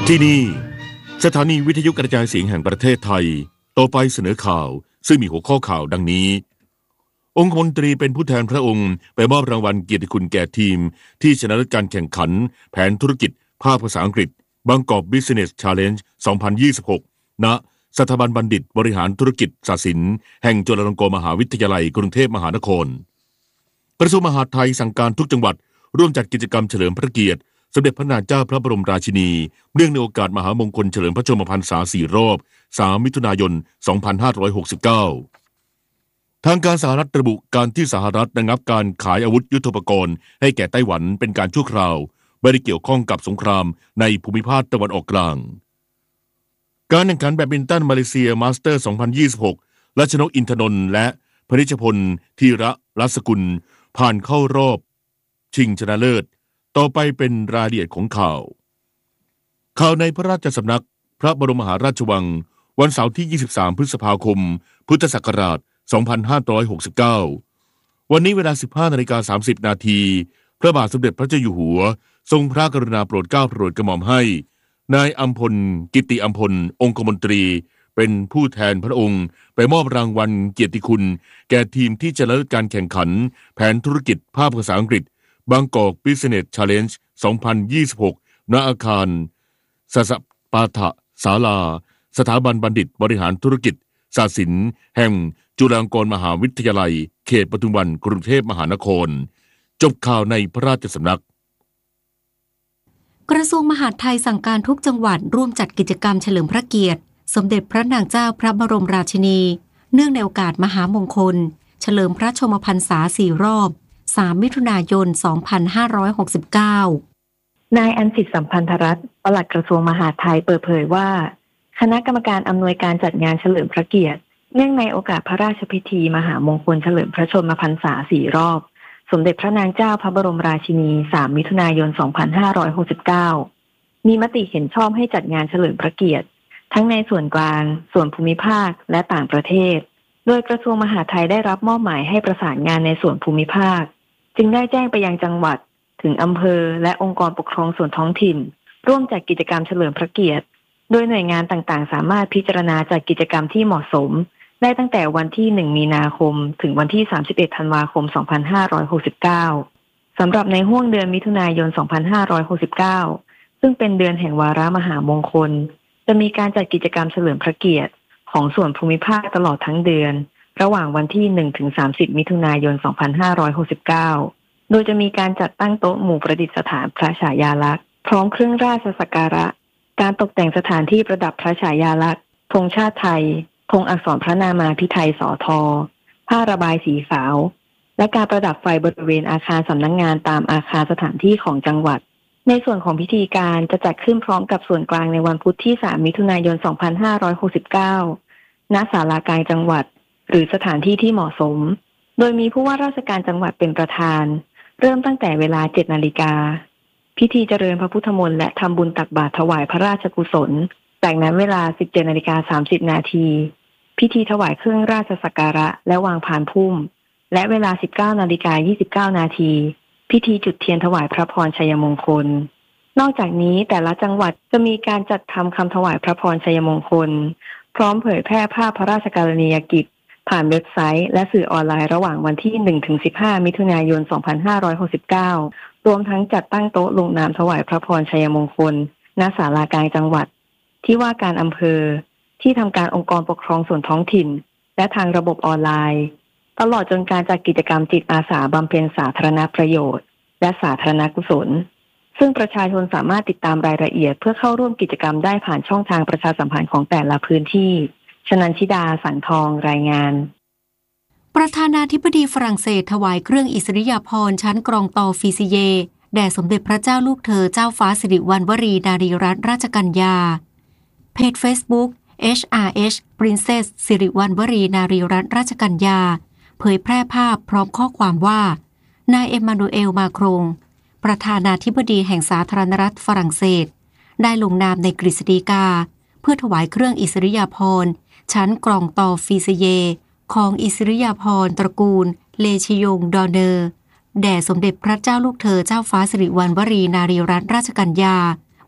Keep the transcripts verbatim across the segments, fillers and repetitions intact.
ที่นี่สถานีวิทยุกระจายเสียงแห่งประเทศไทยต่อไปเสนอข่าวซึ่งมีหัวข้อข่าวดังนี้องคมนตรีเป็นผู้แทนพระองค์ไปมอบรางวัลเกียรติคุณแก่ทีมที่ชนะเลิศการแข่งขันแผนธุรกิจภาคภาษาอังกฤษ Bangkok Business Challenge สองพันยี่สิบหก ณ สถาบันบัณฑิตบริหารธุรกิจศาสินแห่งจุฬาลงกรณ์มหาวิทยาลัยกรุงเทพมหานครกระทรวงมหาดไทยสั่งการทุกจังหวัดร่วมจัดกิจกรรมเฉลิมพระเกียรติสมเด็จพระนางเจ้าพระบรมราชินีเนื่องในโอกาสมหามงคลเฉลิมพระชนมพรรษาสี่รอบสามมิถุนายนสองพันห้าร้อยหกสิบเก้าทางการสหรัฐระบุการที่สหรัฐระงับการขายอาวุธยุทโธปกรณ์ให้แก่ไต้หวันเป็นการชั่วคราวไม่ได้เกี่ยวข้องกับสงครามในภูมิภาคตะวันออกกลางการแข่งขันแบดมินตันมาเลเซียมาสเตอร์สองพันยี่สิบหกรัชนกอินทนนท์และพนิชพลธีระรัศกุลผ่านเข้ารอบชิงชนะเลิศต่อไปเป็นรายละเอียดของข่าวข่าวในพระราชสำนักพระบรมมหาราชวังวันเสาร์ที่ยี่สิบสามพฤษภาคมพุทธศักราชสองพันห้าร้อยหกสิบเก้าวันนี้เวลา สิบห้านาฬิกาสามสิบนาทีพระบาทสมเด็จพระเจ้าอยู่หัวทรงพระกรุณาโปรดเกล้าโปรดกระหม่อมให้นายอัมพลกิตติอัมพลองคมนตรีเป็นผู้แทนพระองค์ไปมอบรางวัลเกียรติคุณแก่ทีมที่ชนะเลิศการแข่งขันแผนธุรกิจภาคภาษาอังกฤษ Bangkok Business Challenge สองพันยี่สิบหก ณ อาคารสสปาฐศาลาสถาบันบัณฑิตบริหารธุรกิจศาสินแห่งจุฬาลงกรณ์มหาวิทยาลัยเขตปทุมวันกรุงเทพมหานครจบข่าวในพระราชสำนักกระทรวงมหาดไทยสั่งการทุกจังหวัดร่วมจัดกิจกรรมเฉลิมพระเกียรติสมเด็จพระนางเจ้าพระบรมราชินีเนื่องในโอกาสมหามงคลเฉลิมพระชนมพรรษาสี่รอบสามมิถุนายนสองพันห้าร้อยหกสิบเก้านายอัญสิทธิ์สัมพันธรัตน์ปลัดกระทรวงมหาดไทยเปิดเผยว่าคณะกรรมการอำนวยการจัดงานเฉลิมพระเกียรติเนื่องในโอกาสพระราชพิธีมหามงคลเฉลิมพระชนมพรรษาสี่รอบสมเด็จพระนางเจ้าพระบรมราชินีสามมิถุนายนสองพันห้าร้อยหกสิบเก้ามีมติเห็นชอบให้จัดงานเฉลิมพระเกียรติทั้งในส่วนกลางส่วนภูมิภาคและต่างประเทศโดยกระทรวงมหาดไทยได้รับมอบหมายให้ประสานงานในส่วนภูมิภาคจึงได้แจ้งไปยังจังหวัดถึงอำเภอและองค์กรปกครองส่วนท้องถิ่นร่วมจัดกิจกรรมเฉลิมพระเกียรติโดยหน่วยงานต่างๆสามารถพิจารณาจัดกิจกรรมที่เหมาะสมได้ตั้งแต่วันที่หนึ่งมีนาคมถึงวันที่สามสิบเอ็ดธันวาคมสองพันห้าร้อยหกสิบเก้าสำหรับในห้วงเดือนมิถุนายนสองพันห้าร้อยหกสิบเก้าซึ่งเป็นเดือนแห่งวาระมหามงคลจะมีการจัดกิจกรรมเฉลิมพระเกียรติของส่วนภูมิภาคตลอดทั้งเดือนระหว่างวันที่หนึ่งถึงสามสิบมิถุนายนสองพันห้าร้อยหกสิบเก้าโดยจะมีการจัดตั้งโต๊ะหมู่ประดิษฐานพระฉายาลักษณ์พร้อมเครื่องราชสักการะการตกแต่งสถานที่ประดับพระฉายาลักษณ์ธงชาติไทยธงอักษรพระนามาภิไธยสทผ้าระบายสีขาวและการประดับไฟบริเวณอาคารสำนักงานตามอาคารสถานที่ของจังหวัดในส่วนของพิธีการจะจัดขึ้นพร้อมกับส่วนกลางในวันพุธที่สามมิถุนายนสองพันห้าร้อยหกสิบเก้าณศาลากลางจังหวัดหรือสถานที่ที่เหมาะสมโดยมีผู้ว่าราชการจังหวัดเป็นประธานเริ่มตั้งแต่เวลา เจ็ดนาฬิกาพิธีเจริญพระพุทธมนต์และทำบุญตักบาตรถวายพระราชกุศลจากนั้นเวลา สิบเจ็ดนาฬิกาสามสิบนาทีพิธีถวายเครื่องราชสักการะและวางพานพุ่มและเวลา สิบเก้านาฬิกายี่สิบเก้านาทีพิธีจุดเทียนถวายพระพรชัยมงคลนอกจากนี้แต่ละจังหวัดจะมีการจัดทำคำถวายพระพรชัยมงคลพร้อมเผยแพร่ภาพพระราชกรณียกิจผ่านเว็บไซต์และสื่อออนไลน์ระหว่างวันที่หนึ่งถึงสิบห้ามิถุนายนสองพันห้าร้อยหกสิบเก้ารวมทั้งจัดตั้งโต๊ะลงนามถวายพระพรชัยมงคลณศาลากลางจังหวัดที่ว่าการอำเภอที่ทำการองค์กรปกครองส่วนท้องถิ่นและทางระบบออนไลน์ตลอดจนการจัดกิจกรรมจิตอาสาบำเพ็ญสาธารณประโยชน์และสาธารณกุศลซึ่งประชาชนสามารถติดตามรายละเอียดเพื่อเข้าร่วมกิจกรรมได้ผ่านช่องทางประชาสัมพันธ์ของแต่ละพื้นที่ชนันชิดาสังทองรายงานประธานาธิบดีฝรั่งเศสถวายเครื่องอิสริยาภรณ์ชั้นกรองตอฟีซิเยแด่สมเด็จพระเจ้าลูกเธอเจ้าฟ้าสิริวัณวรีนารีรัตนราชกัญญาเพจ Facebook เอช อาร์ เอช Princess สิริวัณวรีนารีรัตนราชกัญญาเผยแพร่ภาพพร้อมข้อความว่านายเอ็มมานูเอลมาครงประธานาธิบดีแห่งสาธารณรัฐฝรั่งเศสได้ลงนามในกฤษฎีกาเพื่อถวายเครื่องอิสริยาภรณ์ชั้นกรองตอฟีซิเยของอิสริยาภรณ์ตระกูลเลชิยงดอเนอร์แด่สมเด็จพระเจ้าลูกเธอเจ้าฟ้าสิริวัณวรีนารีรัตนราชกัญญา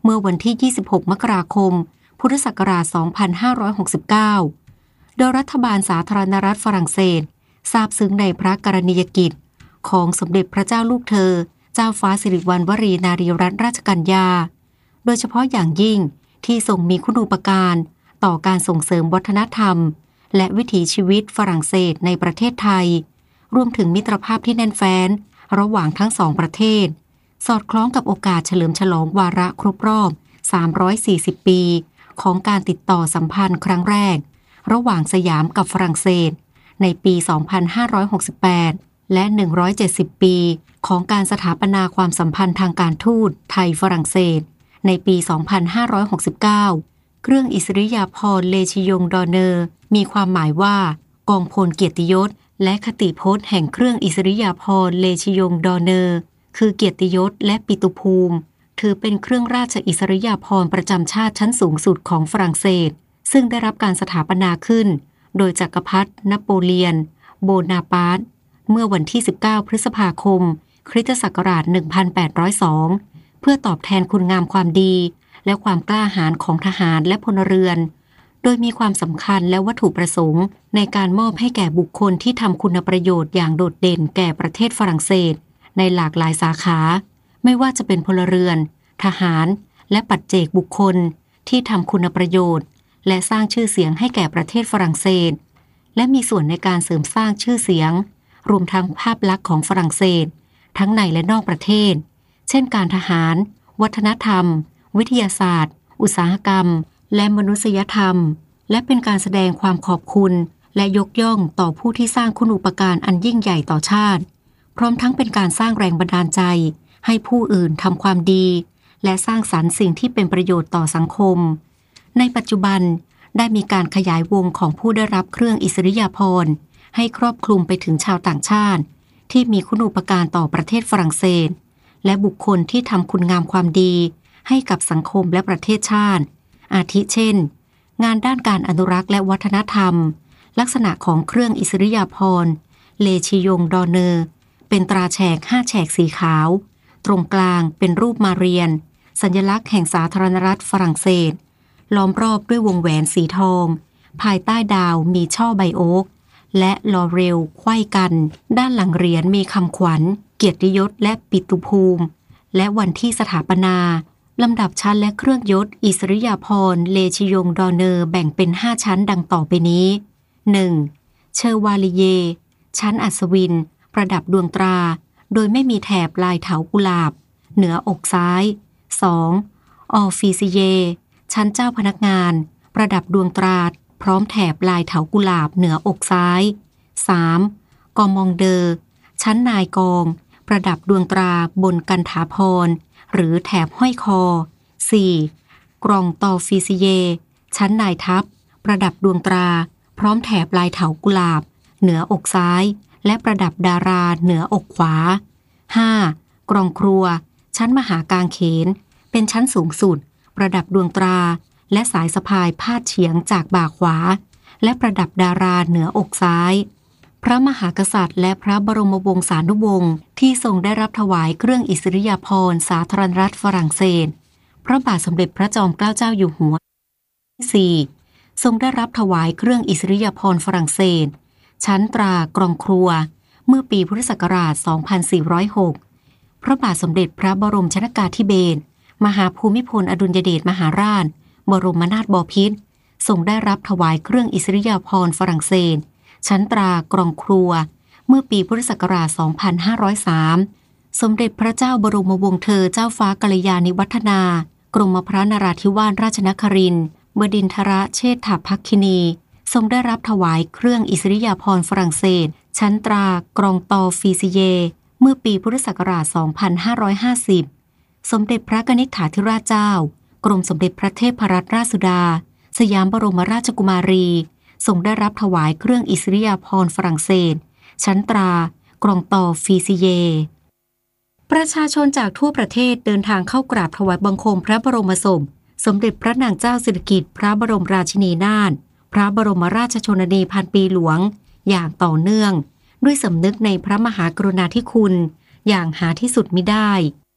เมื่อวันที่ ยี่สิบหก มกราคม พุทธศักราช สองพันห้าร้อยหกสิบเก้า โดยรัฐบาลสาธารณรัฐฝรั่งเศสทราบซึ้งในพระกรณียกิจของสมเด็จพระเจ้าลูกเธอเจ้าฟ้าสิริวัณวรีนารีรัตนราชกัญญาโดยเฉพาะอย่างยิ่งที่ทรงมีคุณูปการต่อการส่งเสริมวัฒนธรรมและวิถีชีวิตฝรั่งเศสในประเทศไทยรวมถึงมิตรภาพที่แน่นแฟ้นระหว่างทั้งสองประเทศสอดคล้องกับโอกาสเฉลิมฉลองวาระครบรอบสามร้อยสี่สิบปีของการติดต่อสัมพันธ์ครั้งแรกระหว่างสยามกับฝรั่งเศสในปี สองพันห้าร้อยหกสิบแปด และ หนึ่งร้อยเจ็ดสิบ ปีของการสถาปนาความสัมพันธ์ทางการทูตไทยฝรั่งเศสในปี สองพันห้าร้อยหกสิบเก้า เครื่องอิสริยาภรณ์เลชิยงดอเนอร์มีความหมายว่ากองพลเกียรติยศและคติพจน์แห่งเครื่องอิสริยาภรณ์เลชิยงดอเนอร์คือเกียรติยศและปิตุภูมิถือเป็นเครื่องราชอิสริยาภรณ์ประจำชาติชั้นสูงสุดของฝรั่งเศสซึ่งได้รับการสถาปนาขึ้นโดยจักรพรรดินโปเลียนโบนาปาร์ตเมื่อวันที่ สิบเก้า พฤษภาคม คริสตศักราช หนึ่งพันแปดร้อยสอง เพื่อตอบแทนคุณงามความดีและความกล้าหาญของทหารและพลเรือนโดยมีความสำคัญและวัตถุประสงค์ในการมอบให้แก่บุคคลที่ทำคุณประโยชน์อย่างโดดเด่นแก่ประเทศฝรั่งเศสในหลากหลายสาขาไม่ว่าจะเป็นพลเรือนทหารและปัจเจกบุคคลที่ทำคุณประโยชน์และสร้างชื่อเสียงให้แก่ประเทศฝรั่งเศสและมีส่วนในการเสริมสร้างชื่อเสียงรวมทั้งภาพลักษณ์ของฝรั่งเศสทั้งในและนอกประเทศเช่นการทหารวัฒนธรรมวิทยาศาสตร์อุตสาหกรรมและมนุษยธรรมและเป็นการแสดงความขอบคุณและยกย่องต่อผู้ที่สร้างคุณูปการอันยิ่งใหญ่ต่อชาติพร้อมทั้งเป็นการสร้างแรงบันดาลใจให้ผู้อื่นทำความดีและสร้างสรรค์สิ่งที่เป็นประโยชน์ต่อสังคมในปัจจุบันได้มีการขยายวงของผู้ได้รับเครื่องอิสริยาภรณ์ให้ครอบคลุมไปถึงชาวต่างชาติที่มีคุณูปการต่อประเทศฝรั่งเศสและบุคคลที่ทำคุณงามความดีให้กับสังคมและประเทศชาติอาทิเช่นงานด้านการอนุรักษ์และวัฒนธรรมลักษณะของเครื่องอิสริยาภรณ์เลชิยงดอเนอร์เป็นตราแฉกห้าแฉกสีขาวตรงกลางเป็นรูปมาเรียนสัญลักษณ์แห่งสาธารณรัฐฝรั่งเศสล้อมรอบด้วยวงแหวนสีทองภายใต้ดาวมีช่อใบโอ๊กและลอเรลไขว้กันด้านหลังเหรียญมีคำขวัญเกียรติยศและปิตุภูมิและวันที่สถาปนาลำดับชั้นและเครื่องยศอิสริยาภรณ์เลชิยงดอเนอร์แบ่งเป็นห้าชั้นดังต่อไปนี้ หนึ่ง. เชอร์วาลีเยชั้นอัศวินประดับดวงตราโดยไม่มีแถบลายเถากุหลาบเหนืออกซ้าย สอง. ออฟฟิซิเยชั้นเจ้าพนักงานประดับดวงตราพร้อมแถบลายเถากุหลาบเหนืออกซ้าย สาม. กอมองเดอร์ชั้นนายกองประดับดวงตราบนกันถาพรหรือแถบห้อยคอ สี่. กรองตอฟิซิเยชั้นนายทัพประดับดวงตราพร้อมแถบลายเถากุหลาบเหนืออกซ้ายและประดับดาราเหนืออกขวา ห้า. กรองครัวชั้นมหากางเขนเป็นชั้นสูงสุดประดับดวงตราและสายสะพายพาดเฉียงจากบ่าขวาและประดับดาราเหนืออกซ้ายพระมหากษัตริย์และพระบรมวงศานุวงศ์ที่ทรงได้รับถวายเครื่องอิสริยาภรณ์สาธารณรัฐฝรั่งเศสพระบาทสมเด็จพระจอมเกล้าเจ้าอยู่หัว สี่. ทรงได้รับถวายเครื่องอิสริยาภรณ์ฝรั่งเศสชั้นตรากรองครัวเมื่อปีพุทธศักราช สองพันสี่ร้อยหก พระบาทสมเด็จพระบรมชนกาธิเบศรมหาภูมิพลอดุลยเดชมหาราชบรมนาถบพิตรทรงได้รับถวายเครื่องอิสริยาภรณ์ฝรั่งเศสชั้นตรากรองครัวเมื่อปีพุทธศักราช สองพันห้าร้อยสาม สมเด็จพระเจ้าบรมวงศ์เธอเจ้าฟ้ากัลยาณิวัฒนากรมพระนราธิวาสราชนครินทร์บดินทรเชษฐภักคินีทรงได้รับถวายเครื่องอิสริยาภรณ์ฝรั่งเศสชั้นตรากรองตอฟิซิเยเมื่อปีพุทธศักราช สองพันห้าร้อยห้าสิบ สมเด็จพระกนิษฐาธิราชเจ้ากรมสมเด็จพระเทพรัตนราชสุดาสยามบรมราชกุมารีทรงได้รับถวายเครื่องอิสริยาภรณ์ฝรั่งเศสชั้นตรากรองตอฟิซิเยประชาชนจากทั่วประเทศเดินทางเข้ากราบถวายบังคมพระบรมศพสมเด็จพระนางเจ้าสิริกิติ์พระบรมราชินีนาถพระบรมราชชนนีพันปีหลวงอย่างต่อเนื่องด้วยสำนึกในพระมหากรุณาธิคุณอย่างหาที่สุดมิได้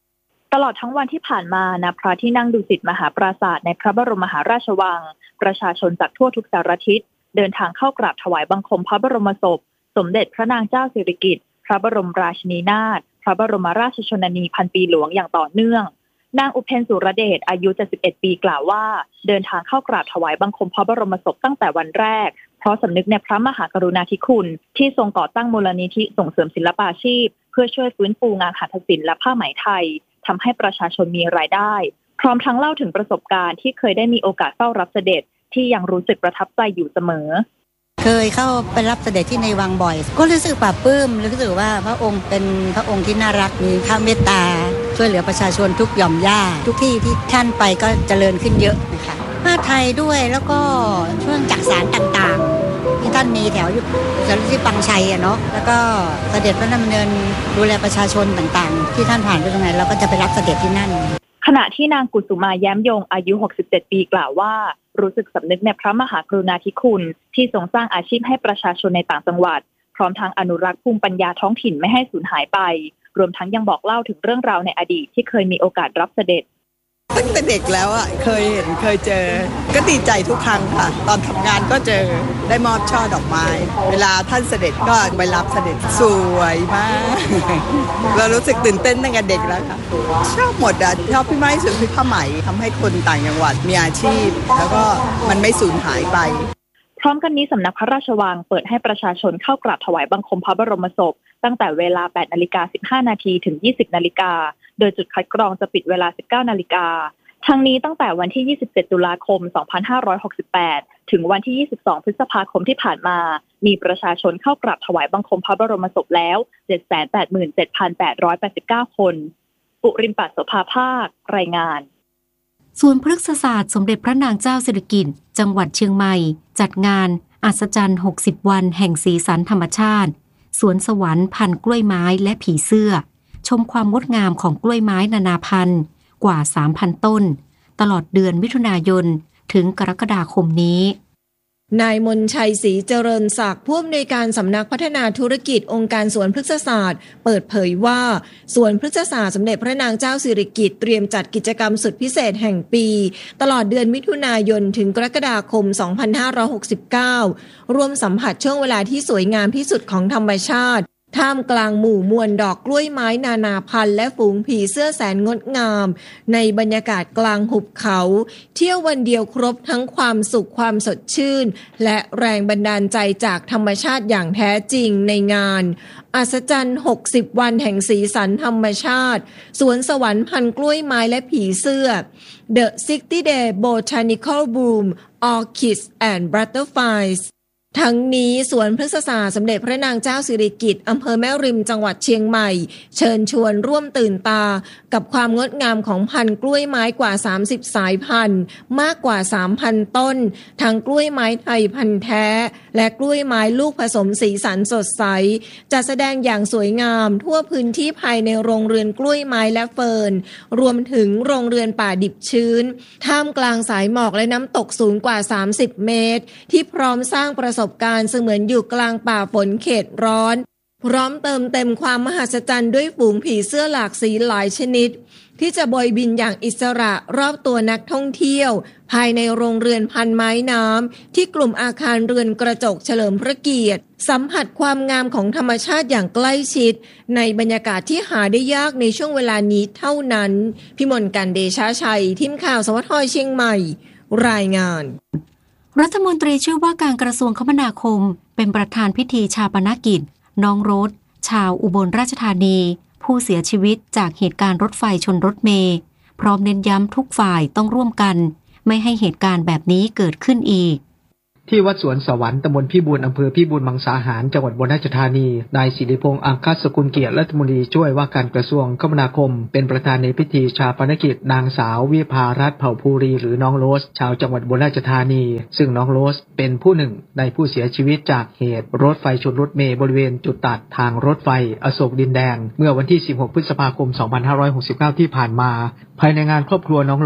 ตลอดทั้งวันที่ผ่านมาณพระที่นั่งดุสิตมหาปราสาทในพระบรมมหาราชวังประชาชนจากทั่วทุกสารทิศเดินทางเข้ากราบถวายบังคมพระบรมศพสมเด็จพระนางเจ้าสิริกิติ์พระบรมราชินีนาถพระบรมราชชนนีพันปีหลวงอย่างต่อเนื่องนางอุเพนสุรเดชอายุเจ็ดสิบเอ็ดปีกล่าวว่าเดินทางเข้ากราบถวายบังคมพระบรมศพตั้งแต่วันแรกเพราะสำนึกในพระมหากรุณาธิคุณที่ทรงก่อตั้งมูลนิธิส่งเสริมศิลปาชีพเพื่อช่วยฟื้นฟูงานหัตถศิลป์และผ้าไหมไทยทำให้ประชาชนมีรายได้พร้อมทั้งเล่าถึงประสบการณ์ที่เคยได้มีโอกาสเฝ้ารับเสด็จที่ยังรู้สึกประทับใจอยู่เสมอเคยเข้าไปรับเสด็จที่ในวังบ่อยก็รู้สึกปลาบปลื้มรู้สึกว่าพระองค์เป็นพระองค์ที่น่ารักมีพระเมตตาช่วยเหลือประชาชนทุกหย่อมย่าทุกที่ที่ท่านไปก็เจริญขึ้นเยอะนะคะผ้าไทยด้วยแล้วก็ช่วงจักสารต่างๆที่ท่านมีแถวยุคสารที่ปังชัยอะเนาะแล้วก็เสด็จพระดำเนินดูแลประชาชนต่างๆที่ท่านผ่านไปตรงไหนเราก็จะไปรับเสด็จที่นั่นขณะที่นางกุสุมาแย้มยงอายุหกสิบเจ็ดปีกล่าวว่ารู้สึกสำนึกในพระมหากรุณาธิคุณที่ทรงสร้างอาชีพให้ประชาชนในต่างจังหวัดพร้อมทั้งอนุรักษ์ภูมิปัญญาท้องถิ่นไม่ให้สูญหายไปรวมทั้งยังบอกเล่าถึงเรื่องราวในอดีตที่เคยมีโอกาสรับเสด็จตั้งแต่เด็กแล้วอ่ะเคยเห็นเคยเจอก็ดีใจทุกครั้งค่ะตอนทำงานก็เจอได้มอบช่อดอกไม้เวลาท่านเสด็จก็ไปรับเสด็จสวยมากเรารู้สึกตื่นเต้นตั้งแต่เด็กแล้วค่ะชอบหมดอ่ะชอบพี่ไม้สุดพี่ผ้าไหมทำให้คนต่างจังหวัดมีอาชีพแล้วก็มันไม่สูญหายไปพร้อมกันนี้สำนักพระราชวังเปิดให้ประชาชนเข้ากราบถวายบังคมพระบรมศพตั้งแต่เวลา แปดนาฬิกาสิบห้านาทีถึง ยี่สิบนาฬิกาโดยจุดคัดกรองจะปิดเวลา สิบเก้านาฬิกาทั้งนี้ตั้งแต่วันที่ยี่สิบเจ็ดตุลาคมสองพันห้าร้อยหกสิบแปดถึงวันที่ยี่สิบสองพฤษภาคมที่ผ่านมามีประชาชนเข้ากราบถวายบังคมพระบรมศพแล้ว เจ็ดแสนแปดหมื่นเจ็ดพันแปดร้อยแปดสิบเก้า คนปุริมปัสโสภาภาครายงานสวนพฤกษศาสตร์สมเด็จพระนางเจ้าสิริกิติ์จังหวัดเชียงใหม่จัดงานอัศจรรย์หกสิบวันแห่งสีสันธรรมชาติสวนสวรรค์พันธุ์กล้วยไม้และผีเสื้อชมความงดงามของกล้วยไม้นานาพันธุ์กว่า สามพัน ต้นตลอดเดือนมิถุนายนถึงกรกฎาคมนี้นายมนชัยศรีเจริญศักดิ์ผู้อำนวยการสำนักพัฒนาธุรกิจองค์การสวนพฤกษศาสตร์เปิดเผยว่าสวนพฤกษศาสตร์สมเด็จพระนางเจ้าสิริกิติ์เตรียมจัดกิจกรรมสุดพิเศษแห่งปีตลอดเดือนมิถุนายนถึงกรกฎาคมสองพันห้าร้อยหกสิบเก้าร่วมสัมผัสช่วงเวลาที่สวยงามที่สุดของธรรมชาติท่ามกลางหมู่มวลดอกกล้วยไม้นานาพันธุ์และฝูงผีเสื้อแสนงดงามในบรรยากาศกลางหุบเขาเที่ยววันเดียวครบทั้งความสุขความสดชื่นและแรงบันดาลใจจากธรรมชาติอย่างแท้จริงในงานอัศจรรย์หกสิบวันแห่งสีสันธรรมชาติสวนสวรรค์พันธุ์กล้วยไม้และผีเสื้อ The ซิกตี้ Day Botanical Bloom Orchids and Butterfliesทั้งนี้สวนพฤกษศาสตร์สมเด็จพระนางเจ้าสิริกิติ์อำเภอแม่ริมจังหวัดเชียงใหม่เชิญชวนร่วมตื่นตากับความงดงามของพันธุ์กล้วยไม้กว่าสามสิบสายพันธุ์มากกว่า สามพัน ต้นทั้งกล้วยไม้ไทยพันธุ์แท้และกล้วยไม้ลูกผสมสีสันสดใสจัดแสดงอย่างสวยงามทั่วพื้นที่ภายในโรงเรือนกล้วยไม้และเฟิร์นรวมถึงโรงเรือนป่าดิบชื้นท่ามกลางสายหมอกและน้ำตกสูงกว่าสามสิบเมตรที่พร้อมสร้างประสบการณ์เสมือนอยู่กลางป่าฝนเขตร้อนพร้อมเติมเต็มความมหัศจรรย์ด้วยฝูงผีเสื้อหลากสีหลายชนิดที่จะโบยบินอย่างอิสระรอบตัวนักท่องเที่ยวภายในโรงเรือนพันไม้น้ำที่กลุ่มอาคารเรือนกระจกเฉลิมพระเกียรติสัมผัสความงามของธรรมชาติอย่างใกล้ชิดในบรรยากาศที่หาได้ยากในช่วงเวลานี้เท่านั้นพิมลกันเดชาชัยทีมข่าวสวทเชียงใหม่รายงานรัฐมนตรีช่วยว่าการกระทรวงคมนาคมเป็นประธานพิธีชาปนกิจน้องโรสชาวอุบลราชธานีผู้เสียชีวิตจากเหตุการณ์รถไฟชนรถเมล์พร้อมเน้นย้ำทุกฝ่ายต้องร่วมกันไม่ให้เหตุการณ์แบบนี้เกิดขึ้นอีกที่วัดสวนสวรรค์ตำบลพิบูลอำเภอพิบูลมังสาหารจังหวัดอุบลราชธานีนายศิริพงษ์อังคสกุลเกียรติรัฐมนตรีช่วยว่าการกระทรวงคมนาคมเป็นประธานในพิธีชาปนกิจนางสาววิภารัตน์เผ่าภูรีหรือน้องโรสชาวจังหวัดอุบลราชธานีซึ่งน้องโรสเป็นผู้หนึ่งในผู้เสียชีวิตจากเหตุรถไฟชนรถเมล์บริเวณจุดตัดทางรถไฟอโศกดินแดงเมื่อวันที่สิบหกพฤษภาคมสองพันห้าร้อยหกสิบเก้าที่ผ่านมาภายในงานครอบครัวน้องโรส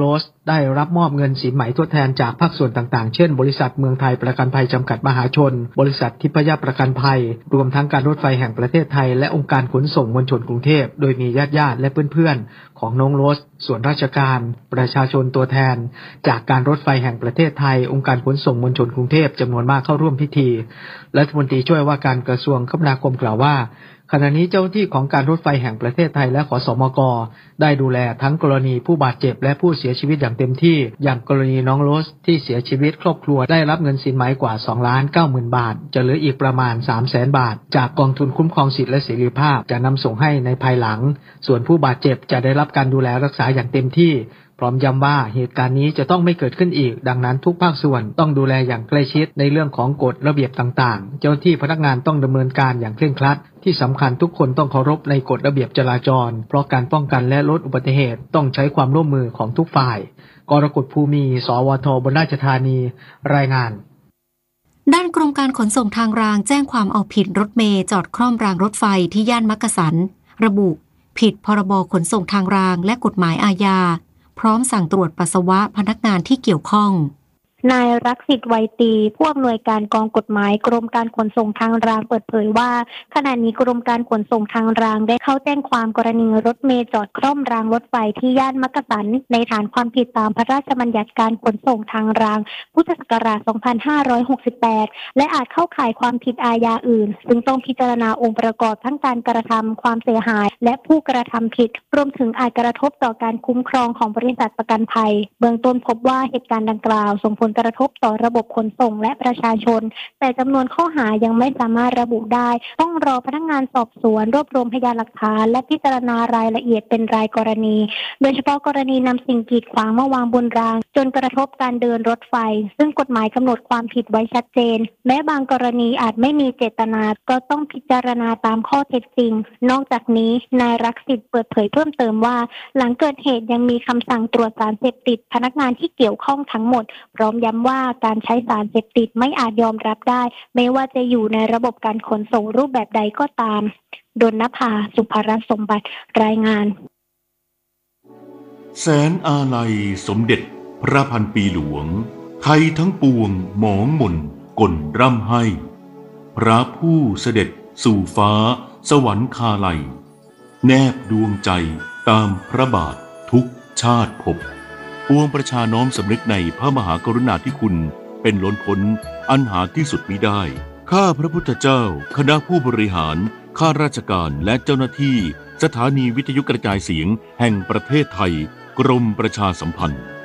ได้รับมอบเงินสินไหมทดแทนจากภาคส่วนต่างๆเช่นบริษัทเมืองไทยประกันภัยจำกัดมหาชนบริษัททิพยประกันภัยรวมทั้งการรถไฟแห่งประเทศไทยและองค์การขนส่งมวลชนกรุงเทพโดยมีญาติๆและเพื่อนๆของน้องโรสส่วนราชการประชาชนตัวแทนจากการรถไฟแห่งประเทศไทยองค์การขนส่งมวลชนกรุงเทพจำนวนมากเข้าร่วมพิธีรัฐมนตรีช่วยว่าการกระทรวงคมนาคมกล่าวว่าขณะนี้เจ้าหน้าที่ของการรถไฟแห่งประเทศไทยและขสมกได้ดูแลทั้งกรณีผู้บาดเจ็บและผู้เสียชีวิตอย่างเต็มที่อย่างกรณีน้องโรสที่เสียชีวิตครอบครัวได้รับเงินสินไหมกว่า สองล้านเก้าหมื่น บาทจะเหลืออีกประมาณ สามแสน บาทจากกองทุนคุ้มครองสิทธิและเสรีภาพจะนำส่งให้ในภายหลังส่วนผู้บาดเจ็บจะได้รับการดูแลรักษาอย่างเต็มที่พร้อมย้ำว่าเหตุการณ์นี้จะต้องไม่เกิดขึ้นอีกดังนั้นทุกภาคส่วนต้องดูแลอย่างใกล้ชิดในเรื่องของกฎระเบียบต่างๆเจ้าหน้าที่พนักงานต้องดำเนินการอย่างเคร่งครัดที่สำคัญทุกคนต้องเคารพในกฎระเบียบจราจรเพราะการป้องกันและลดอุบัติเหตุต้องใช้ความร่วมมือของทุกฝ่ายกรกฎภูมิสวทบนราชธานีรายงานด้านกรมการขนส่งทางรางแจ้งความเอาผิดรถเมล์จอดคล่อมรางรถไฟที่ย่านมักกะสันระบุผิดพรบขนส่งทางรางและกฎหมายอาญาพร้อมสั่งตรวจปัสสาวะพนักงานที่เกี่ยวข้องนายรักษิตไวตีผู้อำนวยการกองกฎหมายกรมการขนส่งทางรางเปิดเผยว่าขณะนี้กรมการขนส่งทางรางได้เข้าแจ้งความกรณีรถเมล์จอดคล่อมรางรถไฟที่ย่านมักกะสันในฐานความผิดตามพระราชบัญญัติการขนส่งทางรางพุทธศักราช สองพันห้าร้อยหกสิบแปด และอาจเข้าข่ายความผิดอาญาอื่นซึ่งต้องพิจารณาองค์ประกอบทั้งการกระทำความเสียหายและผู้กระทำผิดรวมถึงอาจกระทบต่อการคุ้มครองของบริษัทประกันภัยเบื้องต้นพบว่าเหตุการณ์ดังกล่าวส่งผลกระทบต่อระบบขนส่งและประชาชนแต่จำนวนข้อหายังไม่สามารถระบุได้ต้องรอพนักงานสอบสวนรวบรวมพยานหลักฐานและพิจารณารายละเอียดเป็นรายกรณีโดยเฉพาะกรณีนำสิ่งกีดขวางมาวางบนรางจนกระทบการเดินรถไฟซึ่งกฎหมายกำหนดความผิดไว้ชัดเจนแม้บางกรณีอาจไม่มีเจตนาก็ต้องพิจารณาตามข้อเท็จจริงนอกจากนี้นายรักษิตเปิดเผยเพิ่มเติมว่าหลังเกิดเหตุยังมีคำสั่งตรวจสารเสพติดพนักงานที่เกี่ยวข้องทั้งหมดพร้อมย้ำว่าการใช้สารเสพติดไม่อาจยอมรับได้ไม่ว่าจะอยู่ในระบบการขนส่งรูปแบบใดก็ตามดลนภาสุภรัตน์สมบัติรายงานแสนอาลัยสมเด็จพระพันปีหลวงไทยทั้งปวงหมองหม่นก่นร่ำให้พระผู้เสด็จสู่ฟ้าสวรรคาลัยแนบดวงใจตามพระบาททุกชาติภพปวงประชาน้อมสำนึกในพระมหากรุณาธิคุณเป็นล้นพ้นอันหาที่สุดมิได้ข้าพระพุทธเจ้าคณะผู้บริหารข้าราชการและเจ้าหน้าที่สถานีวิทยุกระจายเสียงแห่งประเทศไทยกรมประชาสัมพันธ์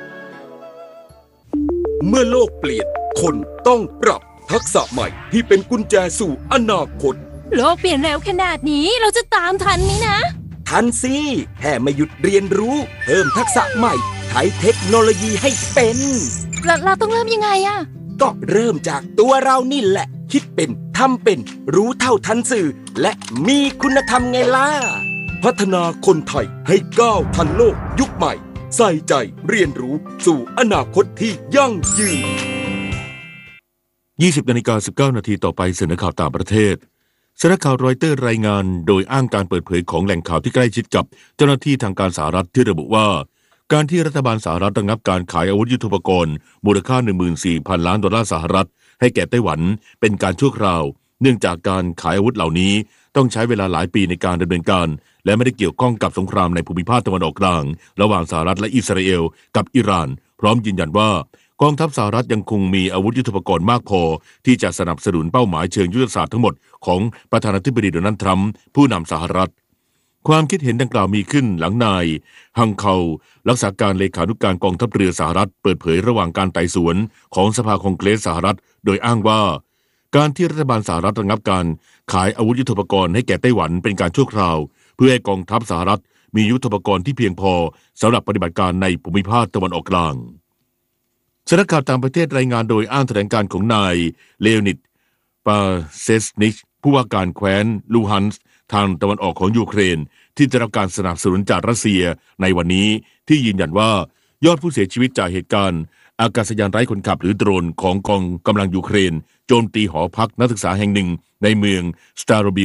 เมื่อโลกเปลี่ยนคนต้องปรับทักษะใหม่ที่เป็นกุญแจสู่อนาคตโลกเปลี่ยนเร็วขนาดนี้เราจะตามทันไหมนะทันสิแค่ไม่หยุดเรียนรู้เพิ่มทักษะใหม่ใช้เทคโนโลยีให้เป็นเราเราต้องเริ่มยังไงอะก็เริ่มจากตัวเรานี่แหละคิดเป็นทำเป็นรู้เท่าทันสื่อและมีคุณธรรมไงล่ะพัฒนาคนไทยให้ก้าวทันโลกยุคใหม่ใส่ใจเรียนรู้สู่อนาคตที่ยั่งยืนยี่สิบนาฬิกาสิบเก้านาทีต่อไปเสนอข่าวต่างประเทศสำนักข่าวรอยเตอร์รายงานโดยอ้างการเปิดเผยของแหล่งข่าวที่ใกล้ชิดกับเจ้าหน้าที่ทางการสหรัฐที่ระบุว่าการที่รัฐบาลสหรัฐระงับการขายอาวุธยุทโธปกรณ์มูลค่า หนึ่งหมื่นสี่พัน ล้านดอลลาร์สหรัฐให้แก่ไต้หวันเป็นการชั่วคราวเนื่องจากการขายอาวุธเหล่านี้ต้องใช้เวลาหลายปีในการดำเนินการและไม่ได้เกี่ยวข้องกับสงครามในภูมิภาคตะวันออกกลางระหว่างสหรัฐและอิสราเอลกับอิหร่านพร้อมยืนยันว่ากองทัพสหรัฐยังคงมีอาวุธยุทโธปกรณ์มากพอที่จะสนับสนุนเป้าหมายเชิงยุทธศาสตร์ทั้งหมดของประธานาธิบดีโดนัลด์ทรัมป์ผู้นำสหรัฐความคิดเห็นดังกล่าวมีขึ้นหลังนายฮังเคารักษาการเลขานุการกองทัพเรือสหรัฐเปิดเผยระหว่างการไต่สวนของสภาคองเกรสสหรัฐโดยอ้างว่าการที่รัฐบาลสหรัฐระงับการขายอาวุธยุทโธปกรณ์ให้แก่ไต้หวันเป็นการชั่วคราวเพื่อให้กองทัพสหรัฐมียุทโธปกรณ์ที่เพียงพอสำหรับปฏิบัติการในภูมิภาคตะวันออกกลางสำนักข่าวต่างประเทศรายงานโดยอ้างแถลงการของนายเลโอนิดปาเซสนิชผู้ว่าการแคว้นลูฮันส์ทางตะวันออกของยูเครนที่ได้รับการสนับสนุนจากรัสเซียในวันนี้ที่ยืนยันว่ายอดผู้เสียชีวิตจากเหตุการณ์อากาศยานไร้คนขับหรือโดรนของกองกำลังยูเครนโจมตีหอพักนักศึกษาแห่งหนึ่งในเมืองสตาโรบิลส์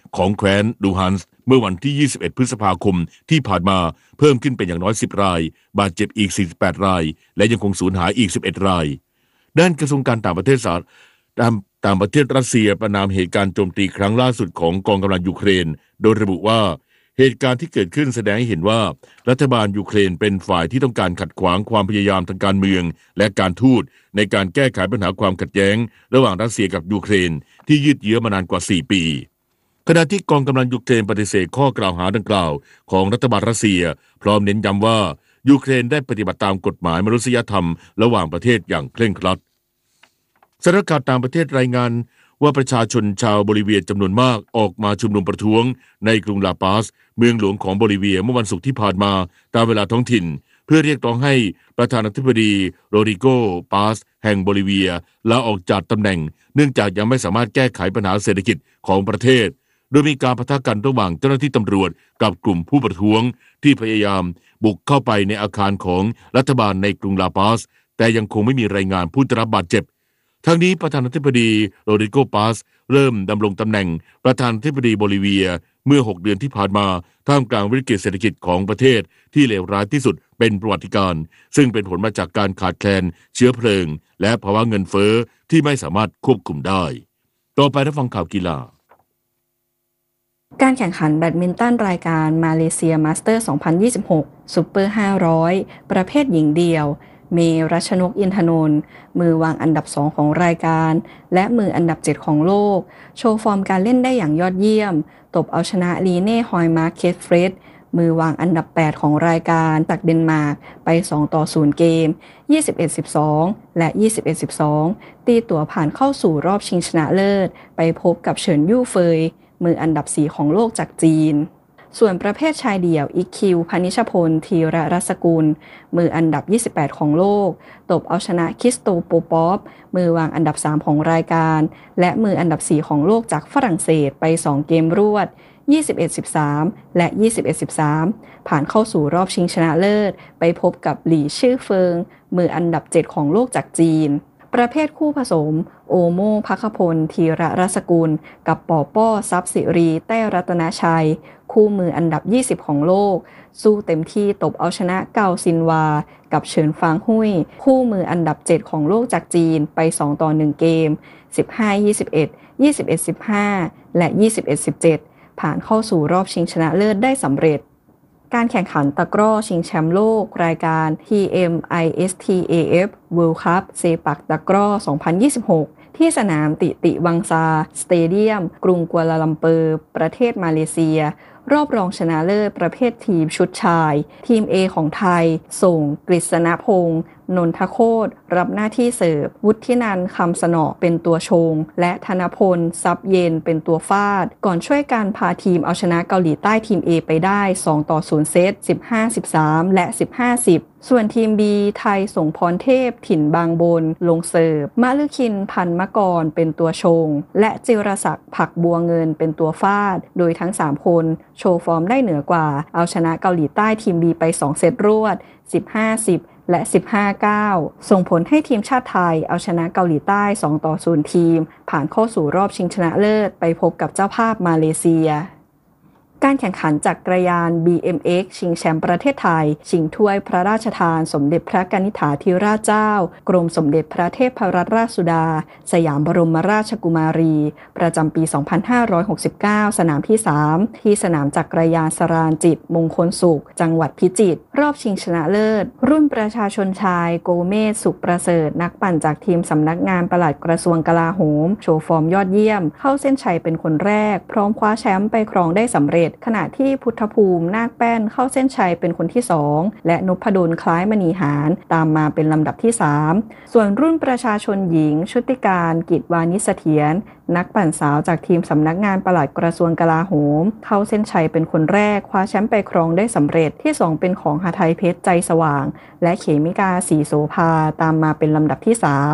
ของแคว้นลูฮันส์เมื่อวันที่ยี่สิบเอ็ดพฤษภาคมที่ผ่านมาเพิ่มขึ้นเป็นอย่างน้อยสิบรายบาดเจ็บอีกสี่สิบแปดรายและยังคงสูญหายอีกสิบเอ็ดรายด้านกระทรวงการต่างประเทศสหรัฐต่างประเทศรัสเซียประณามเหตุการณ์โจมตีครั้งล่าสุดของกองกำลังยูเครนโดยระบุว่าเหตุการณ์ที่เกิดขึ้นแสดงให้เห็นว่ารัฐบาลยูเครนเป็นฝ่ายที่ต้องการขัดขวางความพยายามทางการเมืองและการทูตในการแก้ไขปัญหาความขัดแย้งระหว่างรัสเซียกับยูเครนที่ยืดเยื้อมานานกว่าสี่ปีขณะที่กองกำลังยูเครนปฏิเสธข้อกล่าวหาดังกล่าวของรัฐบาลรัสเซียพร้อมเน้นย้ำว่ายูเครนได้ปฏิบัติตามกฎหมายมนุษยธรรมระหว่างประเทศอย่างเคร่งครัดสำนักข่าวต่างประเทศรายงานว่าประชาชนชาวโบลิเวียจำนวนมากออกมาชุมนุมประท้วงในกรุงลาปาสเมืองหลวงของโบลิเวียเมื่อวันศุกร์ที่ผ่านมาตามเวลาท้องถิ่นเพื่อเรียกร้องให้ประธานาธิบดีโรดริโก ปาสแห่งโบลิเวียลาออกจากตำแหน่งเนื่องจากยังไม่สามารถแก้ไขปัญหาเศรษฐกิจของประเทศโดยมีการปะทะกันระหว่างเจ้าหน้าที่ตำรวจกับกลุ่มผู้ประท้วงที่พยายามบุกเข้าไปในอาคารของรัฐบาลในกรุงลาปาสแต่ยังคงไม่มีรายงานผู้ได้รับบาดเจ็บทั้งนี้ประธานาธิบดีโรดริโก ปาสเริ่มดำรงตำแหน่งประธานาธิบดีโบลิเวียเมื่อหกเดือนที่ผ่านมาท่ามกลางวิกฤตเศรษฐกิจของประเทศที่เลวร้ายที่สุดเป็นประวัติการณ์ซึ่งเป็นผลมาจากการขาดแคลนเชื้อเพลิงและภาวะเงินเฟ้อที่ไม่สามารถควบคุมได้ต่อไปรับฟังข่าวกีฬาการแข่งขันแบดมินตันรายการมาเลเซียมาสเตอร์สองพันยี่สิบหกซุปเปอร์ห้าร้อยประเภทหญิงเดี่ยวเมรัชนกอินทนนท์มือวางอันดับสองของรายการและมืออันดับเจ็ดของโลกโชว์ฟอร์มการเล่นได้อย่างยอดเยี่ยมตบเอาชนะลีเน่ฮอยมาร์เคสเฟรดมือวางอันดับแปดของรายการจากเดนมาร์กไปสองต่อศูนย์เกม ยี่สิบเอ็ด สิบสอง และ ยี่สิบเอ็ด สิบสอง ตีตั๋วผ่านเข้าสู่รอบชิงชนะเลิศไปพบกับเฉินยู่เฟยมืออันดับสี่ของโลกจากจีนส่วนประเภทชายเดี่ยวอิคิวพนิชพลธีระรัศกุลมืออันดับยี่สิบแปดของโลกตบเอาชนะคริสโตโปปอฟมือวางอันดับสามของรายการและมืออันดับสี่ของโลกจากฝรั่งเศสไปสองเกมรวด ยี่สิบเอ็ด สิบสาม และ ยี่สิบเอ็ด สิบสาม ผ่านเข้าสู่รอบชิงชนะเลิศไปพบกับหลี่ชื่อเฟิงมืออันดับเจ็ดของโลกจากจีนประเภทคู่ผสมโอโม่ภัคพลธีระรัศกุลกับปอป้อทรัพย์สิริแต้รัตนชัยคู่มืออันดับยี่สิบของโลกสู้เต็มที่ตบเอาชนะเกาซินวากับเฉินฟางหุยคู่มืออันดับเจ็ดของโลกจากจีนไปสองต่อหนึ่งเกม สิบห้า ยี่สิบเอ็ด ยี่สิบเอ็ด สิบห้า และ ยี่สิบเอ็ด สิบเจ็ด ผ่านเข้าสู่รอบชิงชนะเลิศได้สำเร็จการแข่งขันตะกร้อชิงแชมป์โลกรายการ ที เอ็ม ไอ เอส ที เอ เอฟ World Cup เซปักตะกร้อ สองพันยี่สิบหก ที่สนามติติวังซาสเตเดียมกรุงกัวลาลัมเปอร์ประเทศมาเลเซียรอบรองชนะเลิศประเภททีมชุดชายทีม A ของไทยส่งกฤษณพงษ์นนทโคตรรับหน้าที่เสิร์ฟวุฒินันท์คำสนอเป็นตัวชงและธนพลทรัพย์เย็นเป็นตัวฟาดก่อนช่วยการพาทีมเอาชนะเกาหลีใต้ทีม A ไปได้สองต่อศูนย์เซต สิบห้า สิบสาม และ สิบห้า สิบส่วนทีม B ไทยส่งพรเทพถิ่นบางบนลงเสิร์ฟมะลึคินพันมะกรเป็นตัวชงและจิรศักดิ์ผักบัวเงินเป็นตัวฟาดโดยทั้งสามคนโชว์ฟอร์มได้เหนือกว่าเอาชนะเกาหลีใต้ทีม B ไปสองเซตรวด สิบห้า สิบ และ สิบห้า เก้า ส่งผลให้ทีมชาติไทยเอาชนะเกาหลีใต้สองต่อศูนย์ทีมผ่านเข้าสู่รอบชิงชนะเลิศไปพบกับเจ้าภาพมาเลเซียการแข่งขันจักรยาน บี เอ็ม เอ็กซ์ ชิงแชมป์ประเทศไทยชิงถ้วยพระราชทานสมเด็จพระกนิษฐาธิราชเจ้ากรมสมเด็จพระเทพรัตนราชสุดาสยามบรมราชกุมารีประจำปี สองพันห้าร้อยหกสิบเก้า สนามที่ สาม ที่สนามจักรยานสราญจิตมงคลสุขจังหวัดพิจิตรรอบชิงชนะเลิศรุ่นประชาชนชายโกเมศสุขประเสริฐนักปั่นจากทีมสำนักงานปลัดกระทรวงกลาโหมโชว์ฟอร์มยอดเยี่ยมเข้าเส้นชัยเป็นคนแรกพร้อมคว้าแชมป์ไปครองได้สำเร็จขณะที่พุทธภูมินาคแป้นเข้าเส้นชัยเป็นคนที่สองและนพดลคล้ายมณีหารตามมาเป็นลำดับที่สามส่วนรุ่นประชาชนหญิงชุติการกิจวานิชเสถียรนักปั่นสาวจากทีมสำนักงานปลัดกระทรวงกลาโหมเข้าเส้นชัยเป็นคนแรกคว้าแชมป์ไปครองได้สำเร็จที่สองเป็นของหทัยเพชรใจสว่างและเขมิกาศรีโสภาตามมาเป็นลำดับที่สาม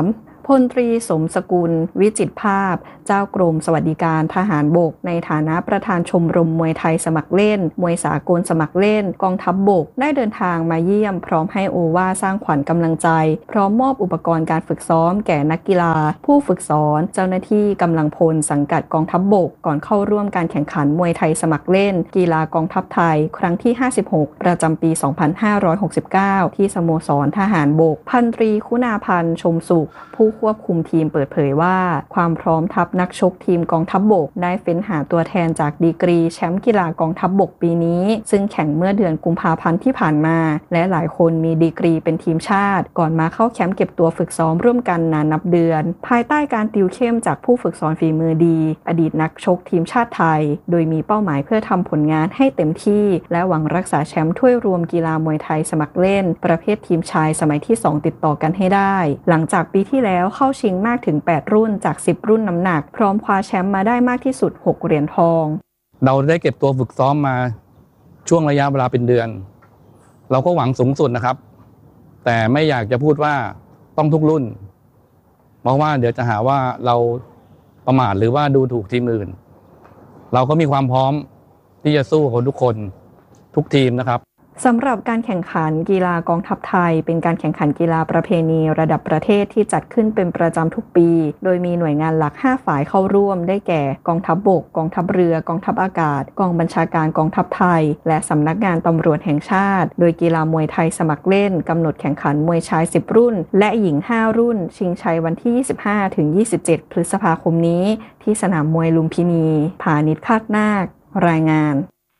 พลตรีสมสกุลวิจิตรภาพเจ้ากรมสวัสดิการทหารบกในฐานะประธานชมรมมวยไทยสมัครเล่นมวยสากลสมัครเล่นกองทัพบกได้เดินทางมาเยี่ยมพร้อมให้โอวาทสร้างขวัญกำลังใจพร้อมมอบอุปกรณ์การฝึกซ้อมแก่นักกีฬาผู้ฝึกสอนเจ้าหน้าที่กำลังพลสังกัดกองทัพบกก่อนเข้าร่วมการแข่งขันมวยไทยสมัครเล่นกีฬากองทัพไทยครั้งที่ห้าสิบหกประจำปี สองพันห้าร้อยหกสิบเก้า ที่สโมสรทหารบกพันตรีคุณาพันธ์ชมสุขผู้ควบคุมทีมเปิดเผยว่าความพร้อมทัพนักชกทีมกองทัพบกได้เฟ้นหาตัวแทนจากดีกรีแชมป์กีฬากองทัพบกปีนี้ซึ่งแข่งเมื่อเดือนกุมภาพันธ์ที่ผ่านมาและหลายคนมีดีกรีเป็นทีมชาติก่อนมาเข้าแคมป์เก็บตัวฝึกซ้อมร่วมกันนานนับเดือนภายใต้การติวเข้มจากผู้ฝึกสอนฝีมือดีอดีตนักชกทีมชาติไทยโดยมีเป้าหมายเพื่อทำผลงานให้เต็มที่และหวังรักษาแชมป์ถ้วยรวมกีฬามวยไทยสมัครเล่นประเภททีมชายสมัยที่สองติดต่อกันให้ได้หลังจากปีที่แล้วเข้าชิงมากถึงแปดรุ่นจากสิบรุ่นน้ำหนักพร้อมคว้าแชมป์มาได้มากที่สุดหกเหรียญทองเราได้เก็บตัวฝึกซ้อมมาช่วงระยะเวลาเป็นเดือนเราก็หวังสูงสุดนะครับแต่ไม่อยากจะพูดว่าต้องทุกรุ่นเพราะว่าเดี๋ยวจะหาว่าเราประมาทหรือว่าดูถูกทีมอื่นเราก็มีความพร้อมที่จะสู้กับทุกคนทุกทีมนะครับสำหรับการแข่งขันกีฬากองทัพไทยเป็นการแข่งขันกีฬาประเพณีระดับประเทศที่จัดขึ้นเป็นประจำทุกปีโดยมีหน่วยงานหลักห้าฝ่ายเข้าร่วมได้แก่กองทัพบกกองทัพเรือกองทัพอากาศกองบัญชาการกองทัพไทยและสำนักงานตำรวจแห่งชาติโดยกีฬามวยไทยสมัครเล่นกำหนดแข่งขันมวยชายสิบรุ่นและหญิงห้ารุ่นชิงชัยวันที่ยี่สิบห้าถึงยี่สิบเจ็ดพฤษภาคมนี้ที่สนามมวยลุมพินีพาณิชย์คาดนาครายงาน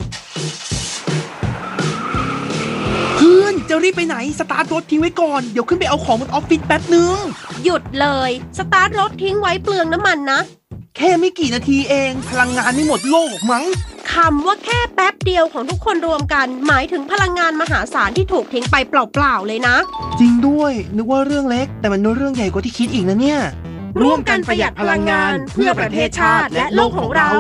จะรีบไปไหนสตาร์ทรถทิ้งไว้ก่อนเดี๋ยวขึ้นไปเอาของบนออฟฟิศแป๊บนึงหยุดเลยสตาร์ทรถทิ้งไว้เปลืองน้ำมันนะแค่ไม่กี่นาทีเองพลังงานไม่หมดโลกมั้งคำว่าแค่แป๊บเดียวของทุกคนรวมกันหมายถึงพลังงานมหาศาลที่ถูกทิ้งไปเปล่าๆเลยนะจริงด้วยนึกว่าเรื่องเล็กแต่มันเรื่องใหญ่กว่าที่คิดอีกนะเนี่ยร่วมกันประหยัดพลังงานเพื่อประเทศชาติและโลกของเรา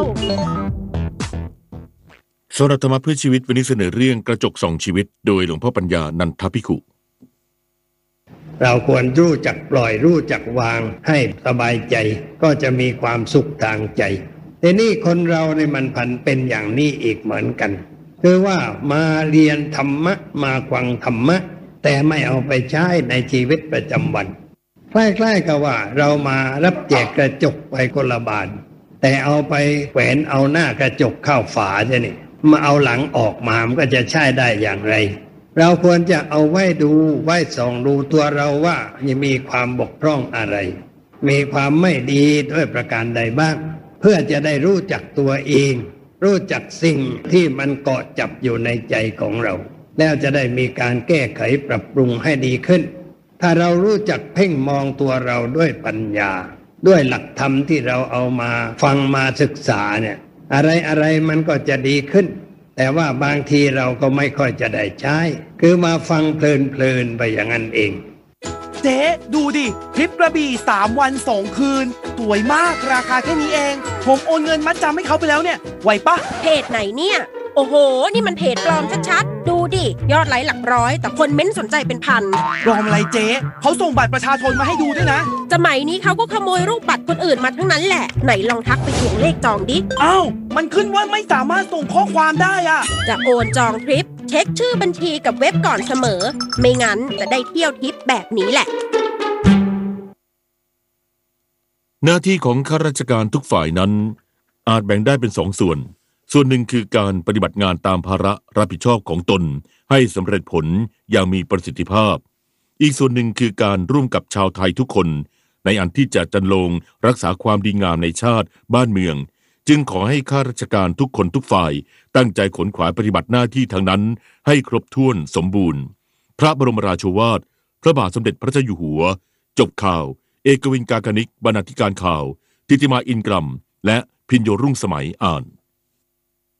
สำหรับธรรมะเพื่อชีวิตวันนี้เสนอเรื่องกระจกส่องชีวิตโดยหลวงพ่อปัญญานันทภิกขุเราควรรู้จักปล่อยรู้จักวางให้สบายใจก็จะมีความสุขทางใจแต่นี่คนเราในมันพันเป็นอย่างนี้อีกเหมือนกันคือว่ามาเรียนธรรมะมาฟังธรรมะแต่ไม่เอาไปใช้ในชีวิตประจำวันคล้ายๆกับว่าเรามารับแจกกระจกไปคนละบานแต่เอาไปแขวนเอาหน้ากระจกเข้าฝาใช่ไหมมาเอาหลังออกมามันก็จะใช้ได้อย่างไรเราควรจะเอาไว้ดูไว้ส่องดูตัวเราว่ามีความบกพร่องอะไรมีความไม่ดีด้วยประการใดบ้างเพื่อจะได้รู้จักตัวเองรู้จักสิ่งที่มันเกาะจับอยู่ในใจของเราแล้วจะได้มีการแก้ไขปรับปรุงให้ดีขึ้นถ้าเรารู้จักเพ่งมองตัวเราด้วยปัญญาด้วยหลักธรรมที่เราเอามาฟังมาศึกษาเนี่ยอะไรอะไรมันก็จะดีขึ้นแต่ว่าบางทีเราก็ไม่ค่อยจะได้ใช้คือมาฟังเพลินๆไปอย่างนั้นเองเจ๊ดูดิทริปกระบี่สามวันสองคืนสวยมากราคาแค่นี้เองผมโอนเงินมัดจำให้เขาไปแล้วเนี่ยไหวปะเพจไหนเนี่ยโอ้โหนี่มันเพจปลอมชัดๆดูดิยอดไลค์หลักร้อยแต่คนเม้นสนใจเป็นพันปลอมอะไรเจ๊เขาส่งบัตรประชาชนมาให้ดูด้วยนะสมัยนี้เขาก็ขโมยรูปบัตรคนอื่นมาทั้งนั้นแหละไหนลองทักไปทวงเลขจองดิอ้าวมันขึ้นว่าไม่สามารถส่งข้อความได้อะจะโอนจองทริปเช็คชื่อบัญชีกับเว็บก่อนเสมอไม่งั้นจะได้เที่ยวทริปแบบนี้แหละหน้าที่ของข้าราชการทุกฝ่ายนั้นอาจแบ่งได้เป็นสองส่วนส่วนหนึ่งคือการปฏิบัติงานตามภาระรับผิดชอบของตนให้สำเร็จผลอย่างมีประสิทธิภาพอีกส่วนหนึ่งคือการร่วมกับชาวไทยทุกคนในอันที่จะจันลงรักษาความดีงามในชาติบ้านเมืองจึงขอให้ข้าราชการทุกคนทุกฝ่ายตั้งใจขนขวายปฏิบัติหน้าที่ทางนั้นให้ครบถ้วนสมบูรณ์พระบรมราโชวาทพระบาทสมเด็จพระเจ้าอยู่หัวจบข่าวเอกวินกากนิกบรรณาธิการข่าวทิติมาอินกรัมและพิญโยรุ่งสมัยอ่าน